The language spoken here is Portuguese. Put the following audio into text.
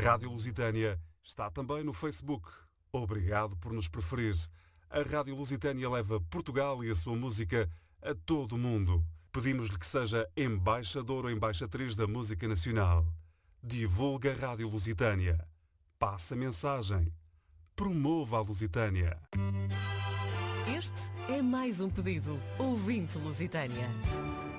Rádio Lusitânia está também no Facebook. Obrigado por nos preferir. A Rádio Lusitânia leva Portugal e a sua música a todo o mundo. Pedimos-lhe que seja embaixador ou embaixatriz da música nacional. Divulga a Rádio Lusitânia. Passa a mensagem. Promova a Lusitânia. Este é mais um pedido. Ouvinte Lusitânia.